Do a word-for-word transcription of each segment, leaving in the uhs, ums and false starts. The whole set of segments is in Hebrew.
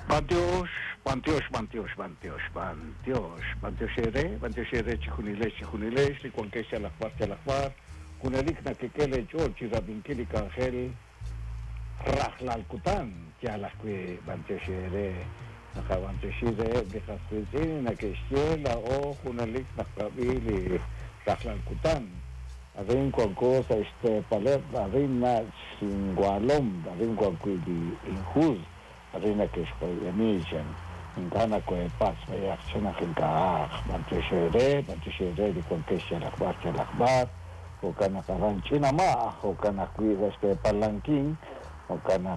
Bantios, Bantios, Bantios, Bantios, Bantios, Bantios ere, Bantios ere, chikuniles, chikuniles, licuanquesia la parte la par, kunelik na kekele George Rabinkili Kangel, Rajlal Kutan, ya la que Bantios ere, naka Bantios ere, bihasrizin, na kestiela o kunelik na kabili, Rajlal Kutan. Avem com a coisa, este, paleta, avem na Singualom, avem com a coisa de Injuz, avem na que escolhe a Mijan, em Gana com a paz, vai a cena que encarar, mantexere, mantexere de conquista da quarta da bar, o cana caranchina ma, o cana cuida este palanquim, o cana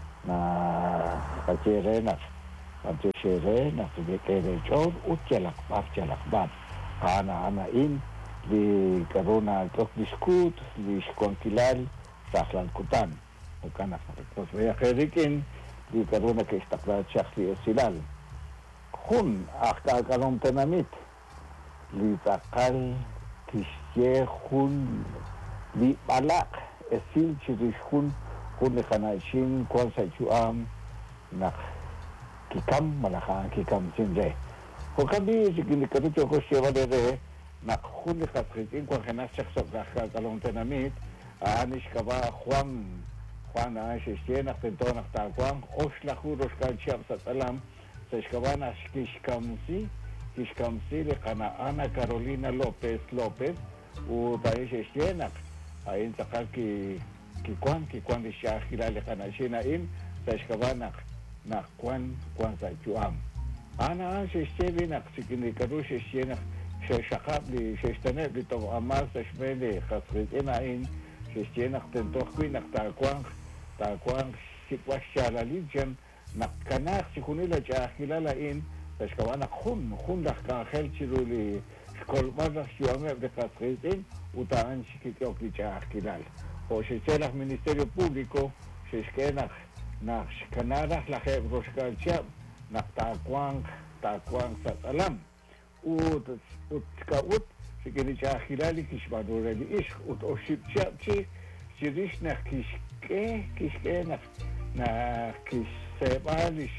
na caterena, mantexere, na que quer jor, o que ela parte ela bar, ana ana in di karuna kok diskut di skontilal Rajlal Kutan o kana kos vaya kherikin di karuna ke istakla chakli esilal khun akta kalom tenamit li takal kishye khun li balak esil chirish khun khun khanashin kwan sa chuam nak kikam malakhan kikam sinje ko kabi sikini karu choko sheva de nakkhun khatrin kwa khana shakhs ka kalon tenamit anish kaba Juan Juan ashishye nakten to nakta kwang oslahu roshkal chab salam seshkabana kishkamsi kishkamsi le kana Ana Carolina López López u taishishye nak ain takal ki ki kwan ki kwan de shahila le kana shina in seshkabana nak kwan kwan sa chuam ana ashishye nak sikini karush shishye nak ששכב לי, שהשתנה בתור אמר תשמע לי חסרית עיניים ששתהיה נחתן תוך כוי נחתה הכוח תה הכוח שיקווה שעלה ליג'ן נקנח שכוני לה שהאכילה לאין תשכבה נחון, נחון לך כאחל שלו לי שכל מה לך שהוא אומר בחסרית עין הוא טען שכתיוק לי שהאכילה או שצא לך מיניסטריו פובליקו ששכה נח נח שקנה לך לכם ראש קהל שם נחתה הכוח תה הכוח קצת עלם ut utskaut shikeli chahilali kishmadu reli ish ut oshipchachi shirish na kishke kishke na na kishebalish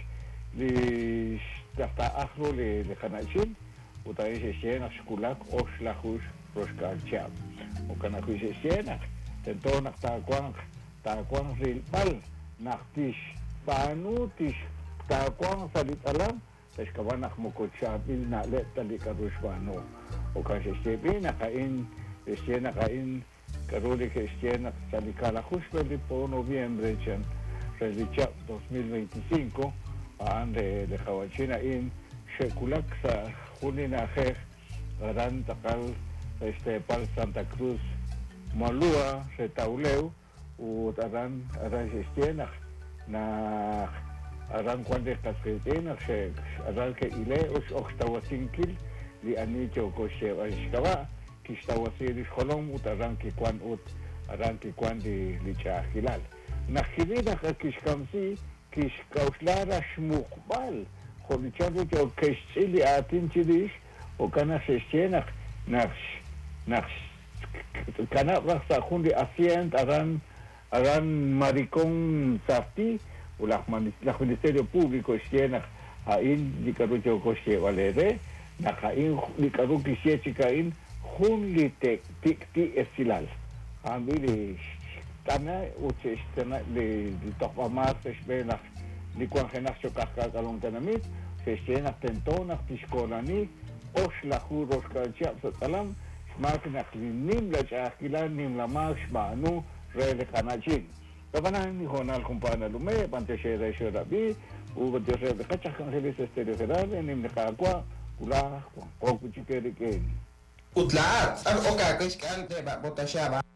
li tata akhlo le khanashin ut aish shena shkulak oshlahush roshkal chab u kana kush shena tento na ta kwang ta kwang ril bal naktish panutish ta kwang salit alam תשכבה נחמו קודשה ביל נעלת תלי קדוש בנו או כששתי בי נחאים ושתי נחאים קראו לי כשתי נחצליקה לחוש בליפו נוביימברצ'ן רליצ'ה dos mil veinticinco פעם לחוואצ'י נעים שכולה קסה חולי נחך רדן תקל ושתי פל סנטה קרוז מלוע שתאולהו ותרן רדן ששתי נח נח ארן קוונדה קסקטין, ארן כאילה או שתווסינקיל, לי אני כאוקושר השכבה, כי שתווסיר חלום, ארן כקוונאות, ארן כקוונדה ליצ'ה חילל. נחילי לך כשקמסי, כשקאושלרה שמוכבל, חוליצ'ה כאו כשצילי העתין צ'יליש, או כנה ששתנך, נחש, נחש, כנה רחסה חונדי אסיינט, ארן, ארן מריקון צפתי, ולך מיניסטריו פובליקו שתהיה האין לקראו צ'אוקושיה ולרה נחאים לקראו כשיה צ'יקאים חון לתקתי אסילל המילי שתנה וצ'שתנה לתוך אמר תשמע לך לקוון חנך שוקח כלום תנמית ששתהיה לך תנתונך תשקולני או שלחו ראש קרצ'ה סלם שמעת נחלינים לשאכילה נמלמה שמענו רלחנג'ין Kapanan ni Honal kumpana lume, panteshe resho rabi, u panteshe bekachak kangelis estereo federal, nim nekakwa, kula, kong kuchikerikin. Utlaat, ang oka, kaya kan, diba, botasya ba?